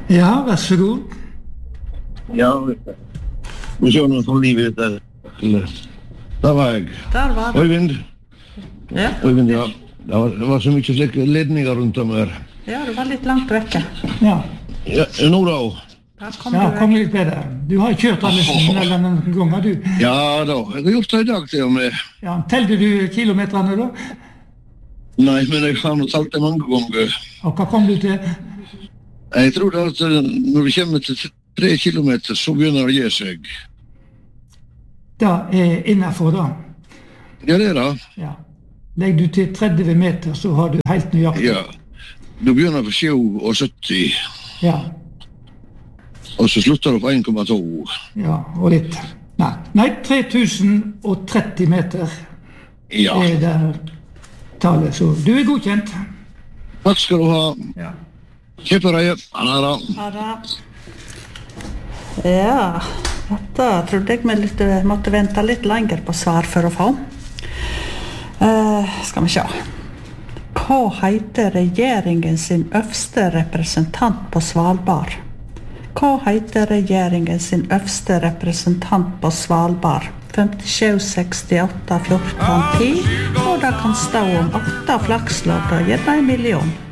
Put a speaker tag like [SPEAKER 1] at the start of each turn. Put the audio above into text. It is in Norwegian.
[SPEAKER 1] Ja, vær så god.
[SPEAKER 2] Ja, vi kör någon från livet där. Där var jag.
[SPEAKER 3] Der var det.
[SPEAKER 2] Øyvind.
[SPEAKER 3] Ja.
[SPEAKER 2] Øyvind, ja. Det var så mycket slike ledninger rundt om her.
[SPEAKER 3] Ja, du var litt langt vekke.
[SPEAKER 1] Ja,
[SPEAKER 2] Ja, nå da.
[SPEAKER 3] Der kom
[SPEAKER 1] ja
[SPEAKER 3] du
[SPEAKER 1] kom
[SPEAKER 3] vekk.
[SPEAKER 1] litt bedre. Du har kjørt alle tunnelene noen ganger, du.
[SPEAKER 2] Ja da, jeg har gjort det i dag til og med.
[SPEAKER 1] Ja, telte du kilometerne da?
[SPEAKER 2] Nei, men jeg har nå talt det mange ganger.
[SPEAKER 1] Og hva kom du til?
[SPEAKER 2] Jeg tror at når vi kommer til 3 kilometer, så begynner det å gi seg.
[SPEAKER 1] Det innenfor da.
[SPEAKER 2] Ja, det da.
[SPEAKER 1] Ja. Legger du til 30 meter, så har du helt nøyaktig.
[SPEAKER 2] Ja. Du begynner på 77,
[SPEAKER 1] Ja,
[SPEAKER 2] og så slutter du på 1,2.
[SPEAKER 1] ja, og litt. Nei, 3030 meter
[SPEAKER 2] Ja.
[SPEAKER 1] det tallet, så du godkjent.
[SPEAKER 2] Takk skal du ha.
[SPEAKER 1] Ja.
[SPEAKER 2] Kjøpereie. Ha det.
[SPEAKER 3] Ha det. Ja, dette trodde jeg måtte vente litt lenger på svar for å få. Skal vi se. Hva heter regjeringen sin øverste representant på Svalbard? Hva heter regjeringen sin øverste representant på Svalbard? 57, 68, 14, 10. Og det kan stå om 8 flakslodd og gi deg 1 million.